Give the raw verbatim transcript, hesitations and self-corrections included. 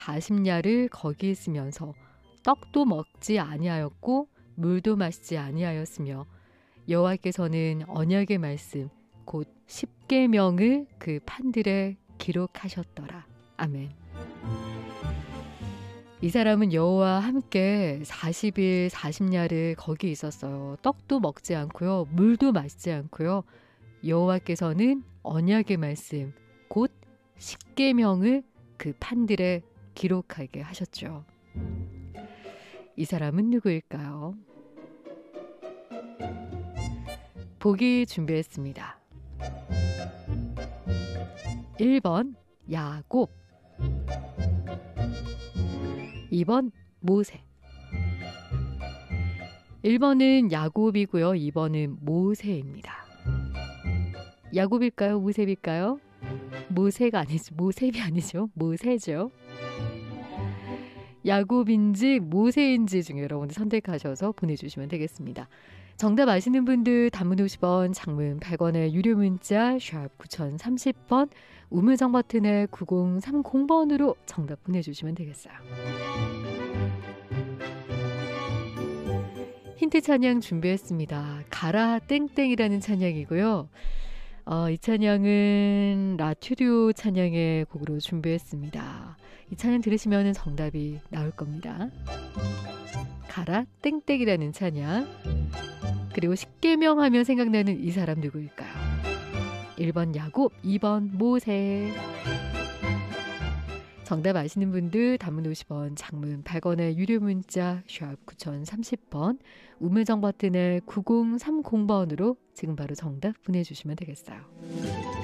사십 냐를 거기 있으면서 떡도 먹지 아니하였고 물도 마시지 아니하였으며 여호와께서는 언약의 말씀 곧 십계명을 그 판들에 기록하셨더라. 아멘. 이 사람은 여호와와 함께 사십 일 사십 냐를 거기 있었어요. 떡도 먹지 않고요. 물도 마시지 않고요. 여호와께서는 언약의 말씀 곧 십계명을 그 판들에 기록하게 하셨죠. 이 사람은 누구일까요? 보기 준비했습니다. 일 번 야곱, 이 번 모세. 일 번은 야곱이고요. 이 번은 모세입니다. 야곱일까요? 모세일까요? 모세가 아니죠. 모셉이 아니죠. 모세죠. 야곱인지 모세인지 중에 여러분들 선택하셔서 보내주시면 되겠습니다. 정답 아시는 분들 단문 오십 원, 장문 백 원의 유료 문자 샵 구공삼공 번, 우물정 버튼의 구공삼공 번으로 정답 보내주시면 되겠어요. 힌트 찬양 준비했습니다. 가라 땡땡이라는 찬양이고요. 어, 이 찬양은 라튜디오 찬양의 곡으로 준비했습니다. 이 찬양 들으시면 정답이 나올 겁니다. 가라 땡땡이라는 찬양. 그리고 십계명 하면 생각나는 이 사람 누구일까요? 일 번 야곱, 이 번 모세. 정답 아시는 분들 단문 오십 원, 장문 백 원의 유료 문자 샵 구공삼공 번, 우물정 버튼의 구공삼공 번으로 지금 바로 정답 보내주시면 되겠어요.